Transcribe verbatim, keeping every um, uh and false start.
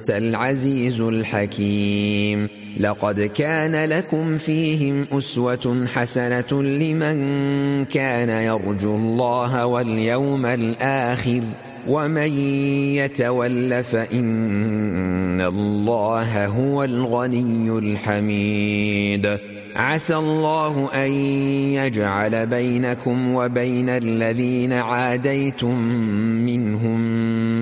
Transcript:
وأنت العزيز الحكيم. لقد كان لكم فيهم أسوة حسنة لمن كان يرجو الله واليوم الآخر ومن يتول فإن الله هو الغني الحميد. عسى الله أن يجعل بينكم وبين الذين عاديتم منهم